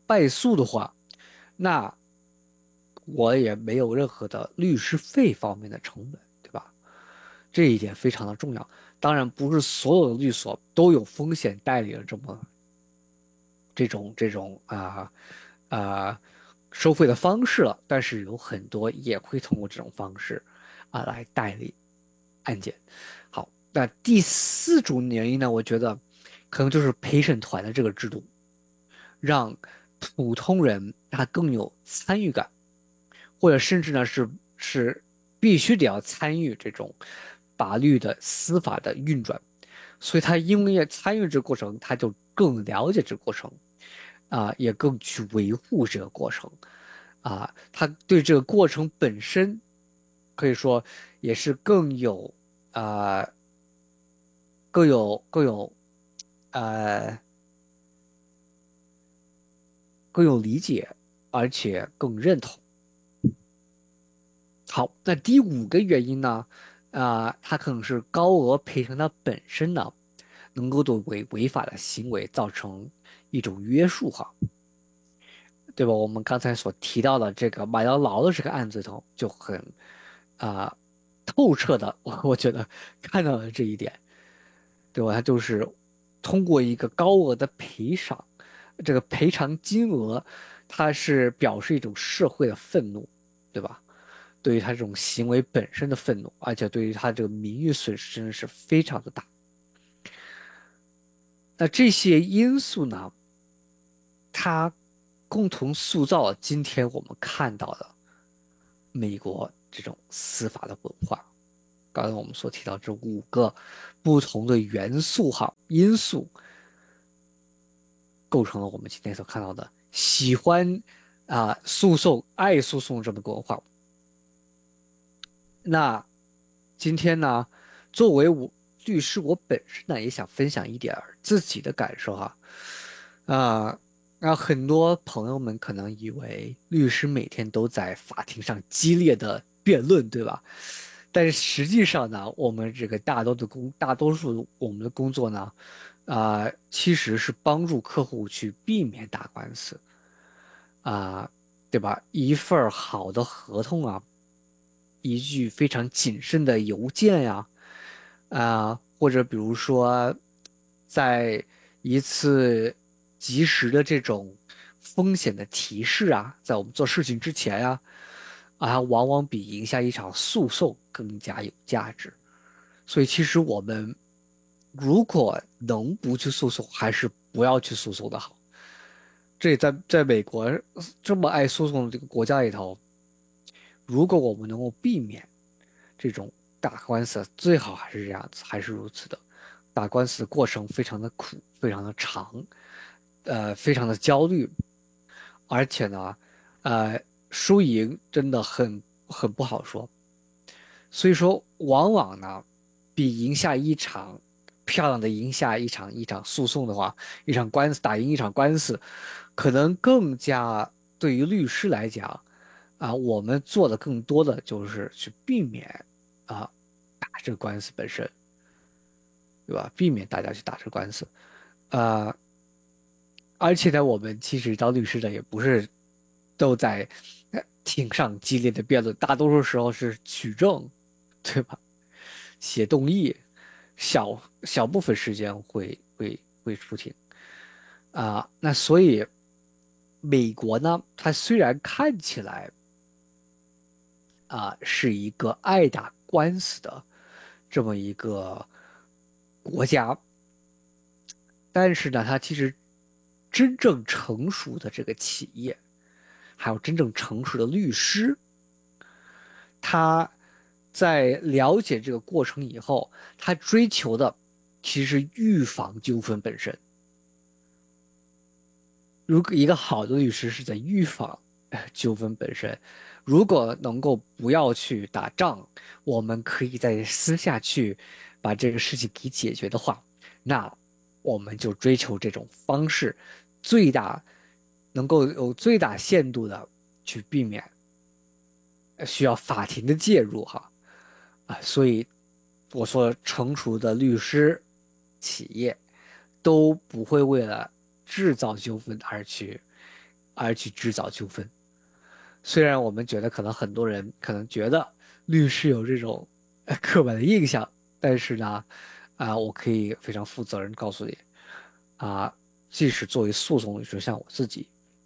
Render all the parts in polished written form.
败诉的话，那我也没有任何的律师费方面的成本，对吧？这一点非常的重要。当然，不是所有的律所都有风险代理的这种收费的方式了，但是有很多也会通过这种方式来代理案件。好，那第四种原因呢，我觉得可能就是陪审团的这个制度，让普通人他更有参与感，或者甚至呢是必须得要参与这种法律的司法的运转，所以他因为参与这个过程，他就更了解这个过程也更去维护这个过程他对这个过程本身可以说也是啊、更有呃更有理解，而且更认同。好，那第五个原因呢？它可能是高额赔偿它本身呢，能够对违法的行为造成一种约束哈，对吧？我们刚才所提到的这个麦当劳的这个案子头就很啊、透彻的，我觉得看到了这一点，对吧？它就是通过一个高额的赔偿，这个赔偿金额，它是表示一种社会的愤怒，对吧？对于他这种行为本身的愤怒，而且对于他这个名誉损失真的是非常的大。那这些因素呢，它共同塑造了今天我们看到的美国这种司法的文化。刚才我们所提到这五个不同的元素因素，构成了我们今天所看到的喜欢诉讼、爱诉讼这么个文化。那今天呢，作为律师，我本身呢也想分享一点儿自己的感受啊，那很多朋友们可能以为律师每天都在法庭上激烈的辩论，对吧？但是实际上呢，我们这个大多数我们的工作呢，其实是帮助客户去避免打官司啊，对吧？一份儿好的合同一句非常谨慎的邮件呀，或者比如说，在一次及时的这种风险的提示在我们做事情之前往往比赢下一场诉讼更加有价值。所以，其实我们如果能不去诉讼，还是不要去诉讼的好。这在美国这么爱诉讼的这个国家里头，如果我们能够避免这种打官司，最好还是这样子，还是如此的。打官司的过程非常的苦，非常的长，非常的焦虑，而且呢，输赢真的很不好说。所以说，往往呢，比赢下一场漂亮的赢下一场诉讼的话，一场官司打赢一场官司，可能更加对于律师来讲我们做的更多的就是去避免啊打这个官司本身，对吧？避免大家去打这个官司，啊、而且呢，我们其实当律师的也不是都在庭上激烈的辩论，大多数时候是取证，对吧？写动议，小部分时间会出庭那所以美国呢，它虽然看起来是一个爱打官司的这么一个国家，但是呢，它其实真正成熟的这个企业，还有真正成熟的律师，他在了解这个过程以后，他追求的其实预防纠纷本身。如果一个好的律师是在预防纠纷本身，如果能够不要去打仗，我们可以在私下去把这个事情给解决的话，那我们就追求这种方式，最大能够有最大限度的去避免需要法庭的介入所以我说成熟的律师企业都不会为了制造纠纷而去而去制造纠纷。虽然我们觉得可能很多人可能觉得律师有这种刻板的印象，但是呢，我可以非常负责任告诉你，即使作为诉讼律师，像我自己，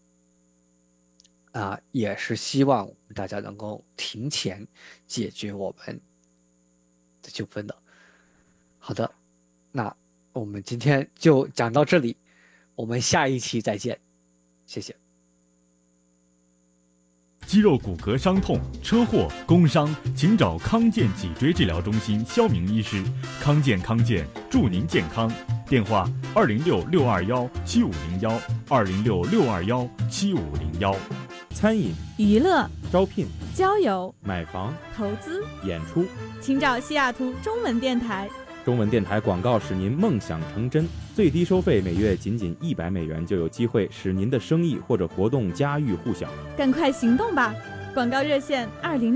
也是希望我们大家能够庭前解决我们的纠纷的。好的，那我们今天就讲到这里，我们下一期再见，谢谢。 肌肉骨骼伤痛、车祸、工伤，请找康健脊椎治疗中心肖明医师。康健，祝您健康。电话：206-621-7501，206-621-7501。 餐饮、 娱乐、 招聘、 交友、 买房、 投资、 演出， 请找西雅图中文电台。 中文电台广告使您梦想成真，最低收费每月仅$100，就有机会使您的生意或者活动家喻户晓。 赶快行动吧！广告热线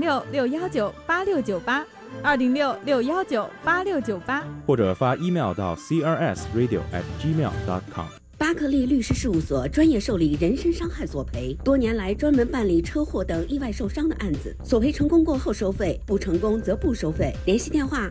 206-619-8698，206-619-8698， 或者发 email 到 crsradio@gmail.com。 巴克利律师事务所专业受理人身伤害索赔，多年来专门办理车祸等意外受伤的案子，索赔成功过后收费，不成功则不收费。联系电话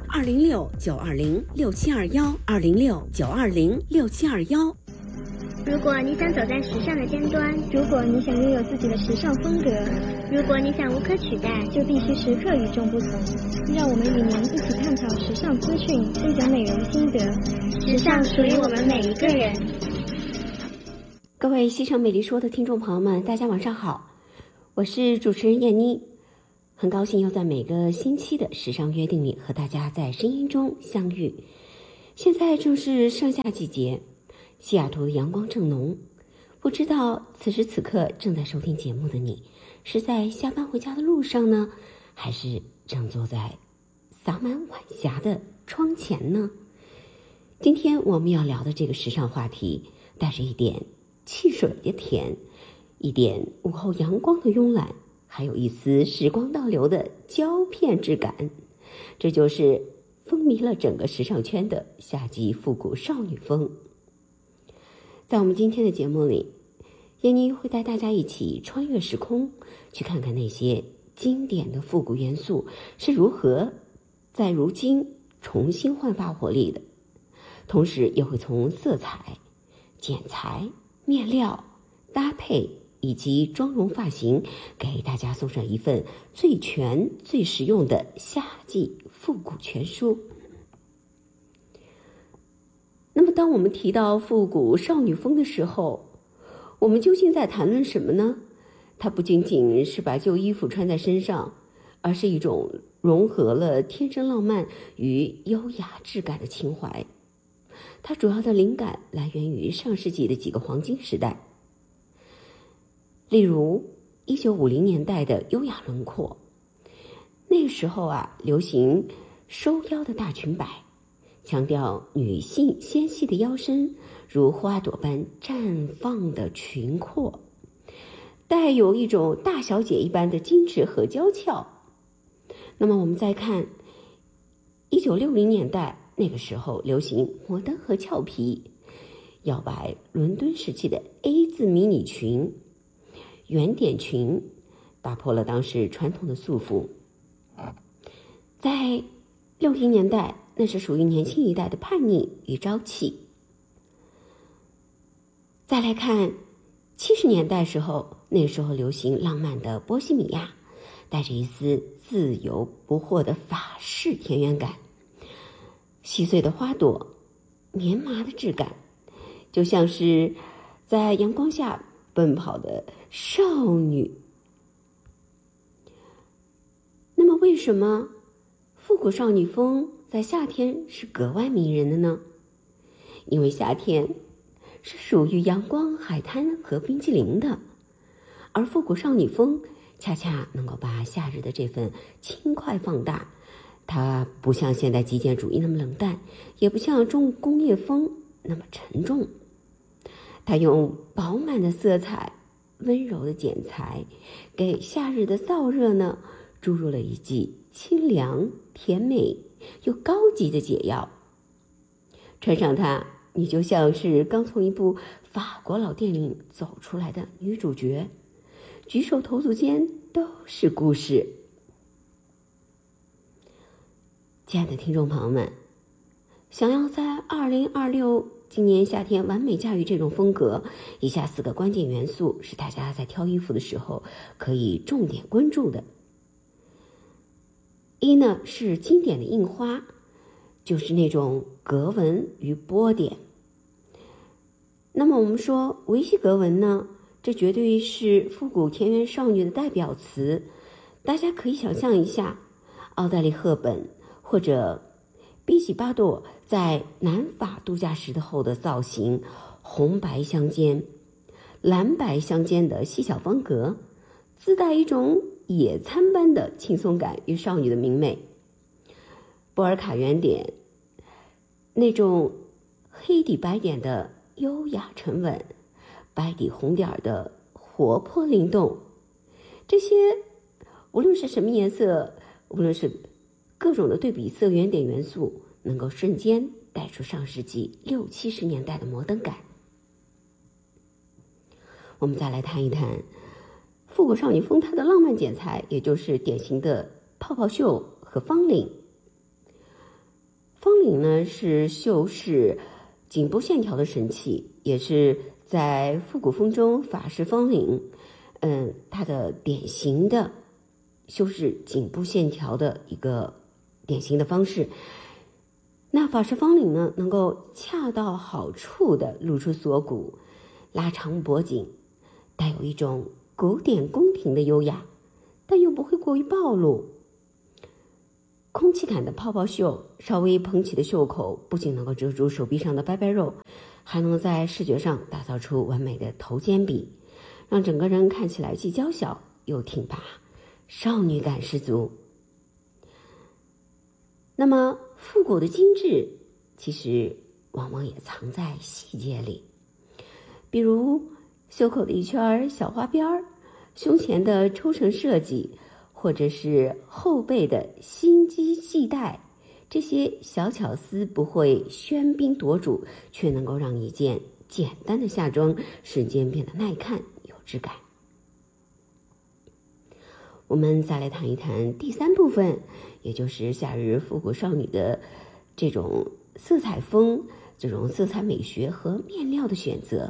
206-920-6721，206-920-6721。 如果你想走在时尚的尖端，如果你想拥有自己的时尚风格，如果你想无可取代，就必须时刻与众不同。让我们与您一起探讨时尚资讯，分享美容心得。时尚属于我们每一个人。 各位西城美丽说的听众朋友们，大家晚上好，我是主持人燕妮，很高兴又在每个星期的时尚约定里和大家在声音中相遇。现在正是盛夏季节，西雅图的阳光正浓，不知道此时此刻正在收听节目的你，是在下班回家的路上呢，还是正坐在洒满晚霞的窗前呢？今天我们要聊的这个时尚话题，带着一点汽水的甜，一点午后阳光的慵懒，还有一丝时光倒流的胶片质感。这就是风靡了整个时尚圈的夏季复古少女风。在我们今天的节目里，燕妮会带大家一起穿越时空，去看看那些经典的复古元素是如何在如今重新焕发活力的，同时也会从色彩、剪裁、面料、搭配以及妆容发型，给大家送上一份最全最实用的夏季复古全书。那么当我们提到复古少女风的时候，我们究竟在谈论什么呢？它不仅仅是把旧衣服穿在身上，而是一种融合了天真浪漫与优雅质感的情怀。它主要的灵感来源于上世纪的几个黄金时代，例如1950年代的优雅轮廓。那个时候流行收腰的大裙摆，强调女性纤细的腰身如花朵般绽放的裙廓，带有一种大小姐一般的矜持和娇俏。那么我们再看1960年代，那个时候流行摩登和俏皮，摇摆伦敦时期的 A 字迷你裙、圆点裙，打破了当时传统的束缚。在60年代，那是属于年轻一代的叛逆与朝气。再来看70年代时候，那时候流行浪漫的波西米亚，带着一丝自由不惑的法式田园感，细碎的花朵，棉麻的质感，就像是在阳光下奔跑的少女。那么为什么复古少女风在夏天是格外迷人的呢？因为夏天是属于阳光、海滩和冰激凌的，而复古少女风恰恰能够把夏日的这份轻快放大。它不像现代极简主义那么冷淡，也不像重工业风那么沉重。它用饱满的色彩、温柔的剪裁，给夏日的燥热呢注入了一剂清凉、甜美又高级的解药。穿上它，你就像是刚从一部法国老电影走出来的女主角，举手投足间都是故事。亲爱的听众朋友们，想要在2026今年夏天完美驾驭这种风格，以下4个关键元素是大家在挑衣服的时候可以重点关注的。一呢是经典的印花，就是那种格纹与波点。那么我们说维希格纹呢，这绝对是复古田园少女的代表词。大家可以想象一下，奥黛丽·赫本或者比吉·巴朵在南法度假时的后的造型，红白相间、蓝白相间的细小方格，自带一种野餐般的轻松感与少女的明媚。波尔卡圆点，那种黑底白点的优雅沉稳，白底红点的活泼灵动，这些无论是什么颜色，无论是各种的对比色圆点元素，能够瞬间带出上世纪60、70年代的摩登感。我们再来谈一谈复古少女风它的浪漫剪裁，也就是典型的泡泡袖和方领。方领呢是袖式颈部线条的神器，也是在复古风中法式方领，它的典型的修饰颈部线条的一个典型的方式。那法式方领呢，能够恰到好处的露出锁骨，拉长脖颈，带有一种古典宫廷的优雅，但又不会过于暴露。空气感的泡泡袖，稍微蓬起的袖口不仅能够遮住手臂上的白白肉，还能在视觉上打造出完美的头肩比，让整个人看起来既娇小又挺拔，少女感十足。那么复古的精致其实往往也藏在细节里，比如袖口的一圈小花边，胸前的抽绳设计，或者是后背的心机系带，这些小巧思不会喧宾夺主，却能够让一件简单的夏装瞬间变得耐看有质感。我们再来谈一谈第3部分，也就是夏日复古少女的这种色彩风，这种色彩美学和面料的选择。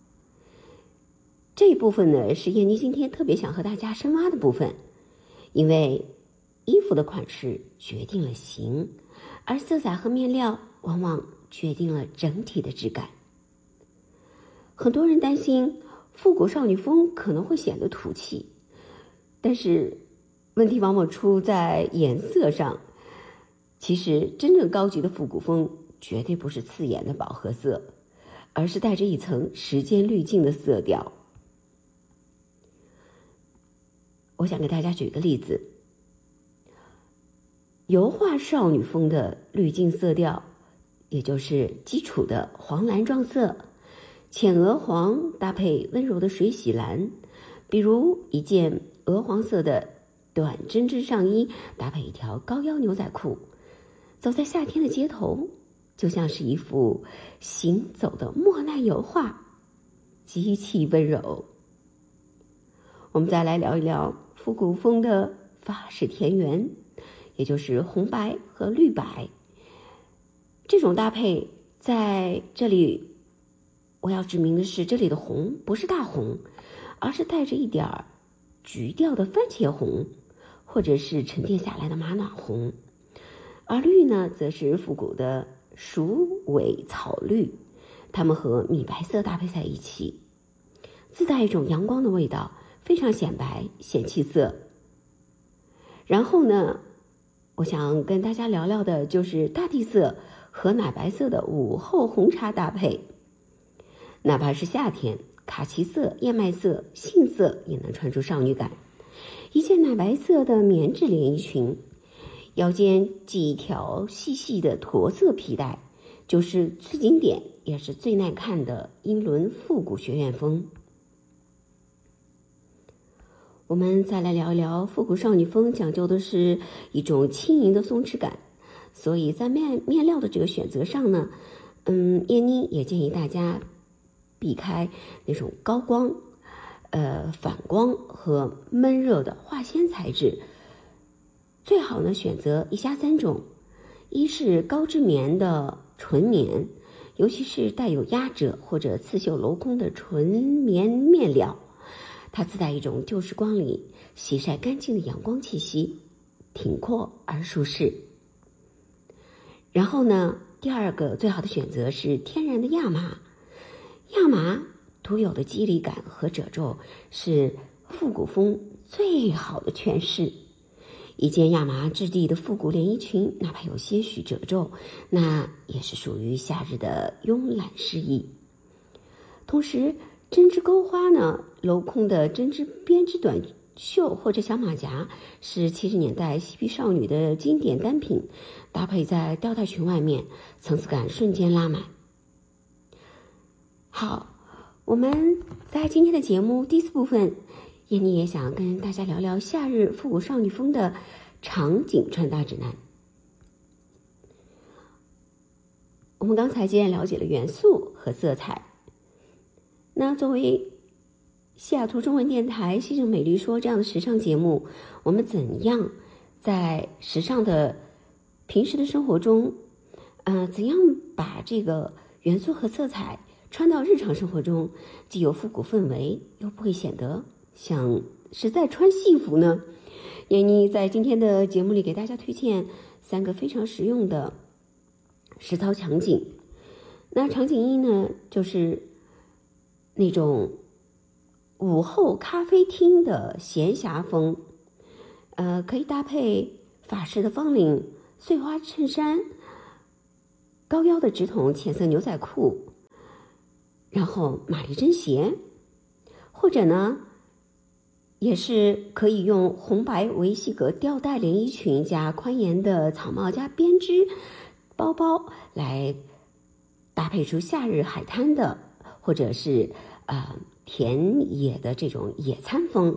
这一部分呢，是燕妮今天特别想和大家深挖的部分，因为衣服的款式决定了型，而色彩和面料往往决定了整体的质感。很多人担心复古少女风可能会显得土气，但是问题往往出在颜色上。其实真正高级的复古风绝对不是刺眼的饱和色，而是带着一层时间滤镜的色调。我想给大家举个例子，油画少女风的滤镜色调，也就是基础的黄蓝撞色，浅鹅黄搭配温柔的水洗蓝，比如一件鹅黄色的短针织上衣搭配一条高腰牛仔裤，走在夏天的街头，就像是一幅行走的莫奈油画，极其温柔。我们再来聊一聊复古风的法式田园，也就是红白和绿白。这种搭配在这里我要指明的是，这里的红不是大红，而是带着一点橘调的番茄红，或者是沉淀下来的玛瑙红。而绿呢，则是复古的鼠尾草绿，它们和米白色搭配在一起，自带一种阳光的味道，非常显白显气色。然后呢，我想跟大家聊聊的就是大地色和奶白色的午后红茶搭配。哪怕是夏天，卡其色、燕麦色、杏色也能穿出少女感。一件奶白色的棉质连衣裙，腰间系一条细细的驼色皮带，就是最经典也是最耐看的英伦复古学院风。我们再来聊一聊复古少女风，讲究的是一种轻盈的松弛感，所以在面料的这个选择上呢，燕妮也建议大家避开那种高光、反光和闷热的化纤材质。最好呢选择以下3种：一是高织棉的纯棉，尤其是带有压褶或者刺绣镂空的纯棉面料，它自带一种旧时光里洗晒干净的阳光气息，挺阔而舒适。然后呢，第2个最好的选择是天然的亚麻。亚麻独有的肌理感和褶皱是复古风最好的诠释。一件亚麻质地的复古连衣裙，哪怕有些许褶皱，那也是属于夏日的慵懒诗意。同时，针织钩花呢，镂空的针织编织短袖或者小马甲是70年代嬉皮少女的经典单品，搭配在吊带裙外面，层次感瞬间拉满。好，我们在今天的节目第4部分，燕妮也想跟大家聊聊夏日复古少女风的场景穿搭指南。我们刚才既然了解了元素和色彩，那作为西雅图中文电台西城美丽说这样的时尚节目，我们怎样在时尚的平时的生活中，怎样把这个元素和色彩穿到日常生活中，既有复古氛围，又不会显得像是在穿戏服呢？燕妮在今天的节目里给大家推荐3个非常实用的实操场景。那场景1呢，就是那种午后咖啡厅的闲暇风，可以搭配法式的方领、碎花衬衫、高腰的直筒浅色牛仔裤，然后玛丽珍鞋，或者呢也是可以用红白维系格吊带连衣裙加宽檐的草帽加编织包包来搭配出夏日海滩的或者是田野的这种野餐风。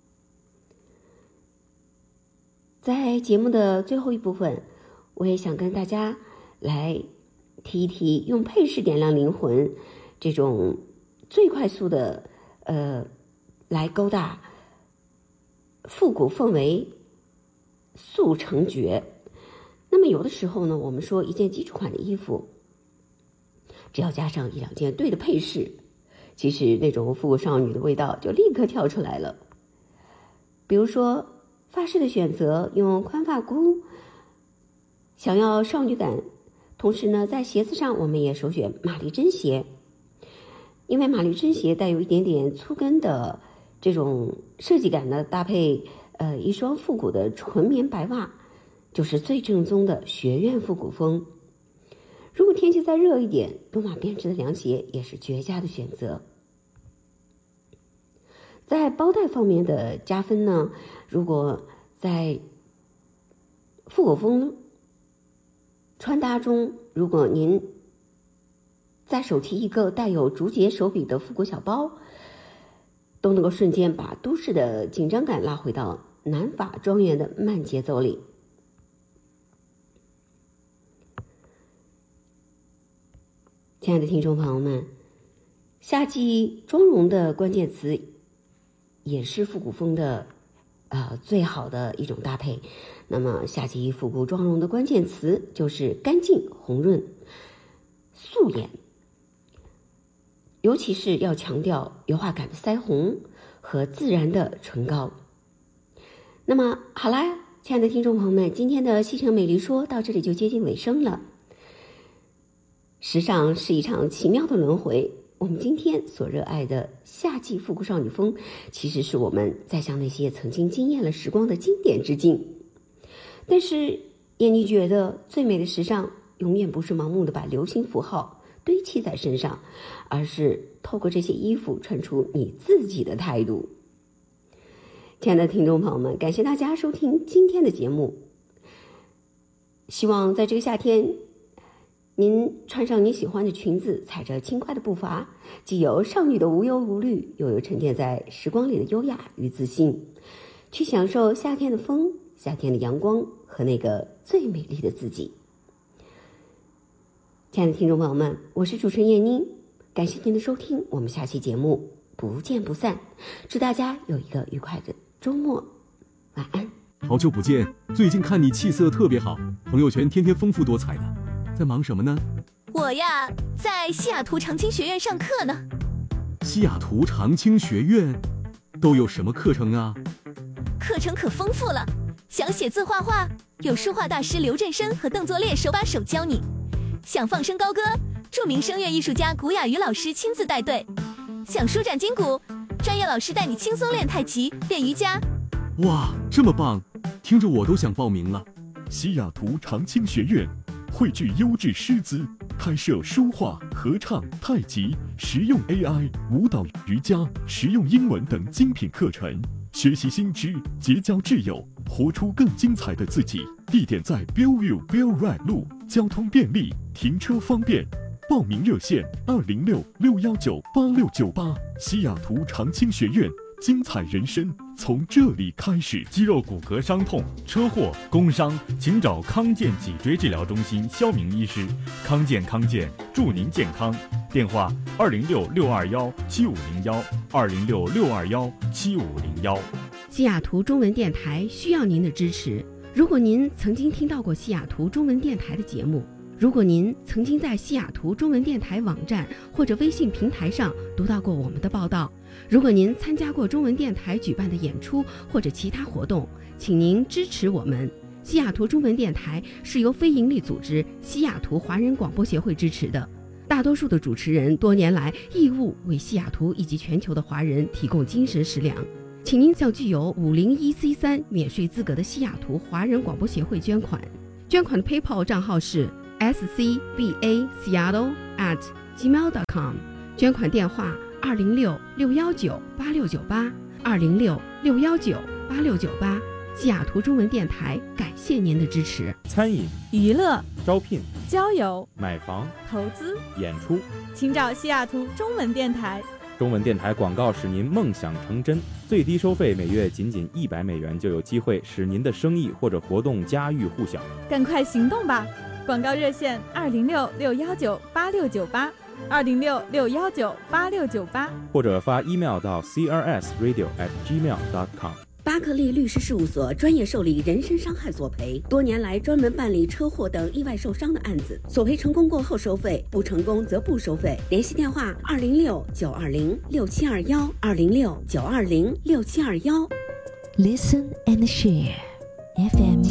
在节目的最后一部分，我也想跟大家来提一提用配饰点亮灵魂这种最快速的来勾搭复古氛围速成绝。那么有的时候呢，我们说一件基础款的衣服只要加上1-2件对的配饰，其实那种复古少女的味道就立刻跳出来了。比如说发饰的选择，用宽发箍，想要少女感，同时呢在鞋子上我们也首选玛丽珍鞋，因为玛丽珍鞋带有一点点粗跟的这种设计感呢，搭配一双复古的纯棉白袜，就是最正宗的学院复古风。如果天气再热一点，多马编织的凉鞋也是绝佳的选择。在包带方面的加分呢，如果在复古风穿搭中，如果您再手提一个带有竹节手柄的复古小包，都能够瞬间把都市的紧张感拉回到南法庄园的慢节奏里。亲爱的听众朋友们，夏季妆容的关键词也是复古风的最好的一种搭配。那么夏季复古妆容的关键词就是干净、红润、素颜，尤其是要强调油画感的腮红和自然的唇膏。那么好啦，亲爱的听众朋友们，今天的西城美丽说到这里就接近尾声了。时尚是一场奇妙的轮回，我们今天所热爱的夏季复古少女风，其实是我们在向那些曾经惊艳了时光的经典致敬。但是燕妮觉得最美的时尚永远不是盲目的把流行符号堆砌在身上，而是透过这些衣服穿出你自己的态度。亲爱的听众朋友们，感谢大家收听今天的节目，希望在这个夏天您穿上你喜欢的裙子，踩着轻快的步伐，既有少女的无忧无虑，又有沉淀在时光里的优雅与自信，去享受夏天的风、夏天的阳光和那个最美丽的自己。亲爱的听众朋友们，我是主持人燕妮， 感谢您的收听，我们下期节目不见不散。祝大家有一个愉快的周末，晚安。 好久不见，最近看你气色特别好，朋友圈天天丰富多彩的，在忙什么呢？ 我呀，在西雅图长青学院上课呢。 西雅图长青学院都有什么课程啊？ 课程可丰富了，想写字画画，有书画大师刘振生和邓作烈手把手教你；想放声高歌，著名声乐艺术家古雅瑜老师亲自带队；想舒展筋骨，专业老师带你轻松练太极、练瑜伽。 哇，这么棒，听着我都想报名了。 西雅图长青学院汇聚优质师资，开设书画、合唱、太极、实用 AI、舞蹈、瑜伽、实用英文等精品课程，学习新知，结交挚友，活出更精彩的自己。地点在 Bellevue Bell Ride 路，交通便利，停车方便。报名热线206-619-8698。西雅图长青学院，精彩人生从这里开始。 肌肉骨骼伤痛、车祸、工伤，请找康健脊椎治疗中心肖明医师。康健祝您健康。电话206-621-7501，206-621-7501。 西雅图中文电台需要您的支持。如果您曾经听到过西雅图中文电台的节目，如果您曾经在西雅图中文电台网站或者微信平台上读到过我们的报道，如果您参加过中文电台举办的演出或者其他活动，请您支持我们。西雅图中文电台是由非营利组织西雅图华人广播协会支持的，大多数的主持人多年来义务为西雅图以及全球的华人提供精神食粮。请您向具有501C3免税资格的西雅图华人广播协会捐款。捐款的 PayPal 账号是scbaseattle@gmail.com， 捐款电话206-619-8698 206-619-8698。西雅图中文电台感谢您的支持。 餐饮、 娱乐、 招聘、 交友、 买房、 投资、 演出， 请找西雅图中文电台。 中文电台广告使您梦想成真，最低收费每月仅100美元，就有机会使您的生意或者活动家喻户晓。 赶快行动吧！广告热线206-619-8698 206-619-8698， 或者发 email 到 crsradio@gmail.com。 巴克利律师事务所专业受理人身伤害索赔，多年来专门办理车祸等意外受伤的案子，索赔成功过后收费，不成功则不收费。联系电话206-920-6721 206-920-6721。 Listen and share FM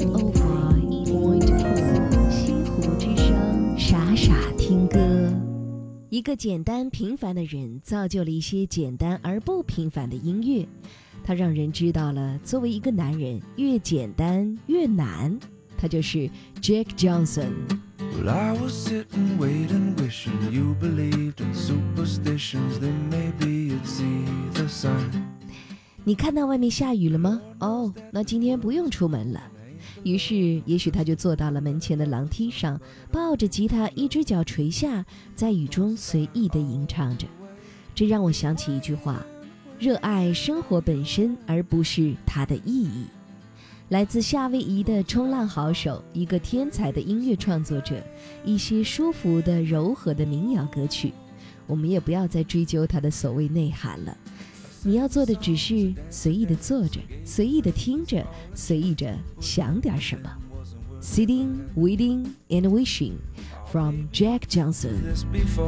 105.4西湖之声，傻傻听歌。一个简单平凡的人，造就了一些简单而不平凡的音乐。他让人知道了作为一个男人越简单越难。他就是 Jack Johnson。Well, I was sitting, waiting, wishing you believed in superstitions, then maybe you'd see the sign。 你看到外面下雨了吗？哦，那今天不用出门了。于是也许他就坐到了门前的廊梯上，抱着吉他，一只脚垂下，在雨中随意地吟唱着。这让我想起一句话，热爱生活本身，而不是它的意义。来自夏威夷的冲浪好手，一个天才的音乐创作者，一些舒服的柔和的民谣歌曲，我们也不要再追究它的所谓内涵了。你要做的只是随意的坐着，随意的听着，随意着想点什么。 Sitting, Waiting and Wishing from Jack Johnson。